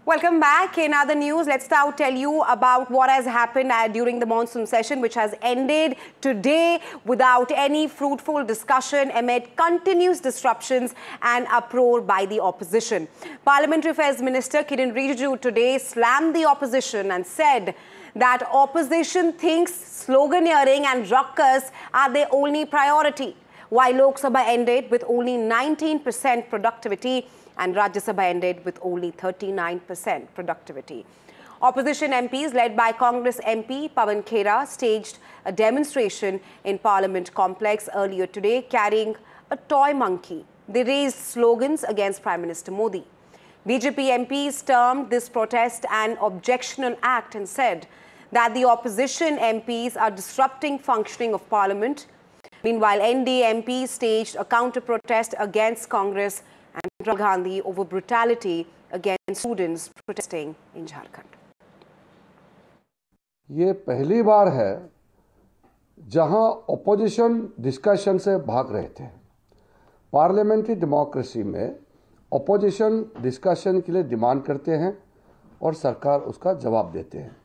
Welcome back. In other news, let's now tell you about what has happened during the monsoon session, which has ended today without any fruitful discussion amid continuous disruptions and uproar by the opposition. Parliamentary Affairs Minister Kiren Rijiju today slammed the opposition and said that opposition thinks sloganeering and ruckus are their only priority. While Lok Sabha ended with only 19% productivity, and Rajya Sabha ended with only 39% productivity. Opposition MPs led by Congress MP Pawan Khera staged a demonstration in Parliament complex earlier today carrying a toy monkey. They raised slogans against Prime Minister Modi. BJP MPs termed this protest an objectionable act and said that the opposition MPs are disrupting functioning of Parliament. Meanwhile, NDA MPs staged a counter-protest against Congress and Rahul Gandhi over brutality against students protesting in Jharkhand. ये पहली बार है जहां opposition discussion से भाग रहे थे। Parliamentary democracy में opposition discussion के लिए डिमांड करते हैं और सरकार उसका जवाब देते हैं।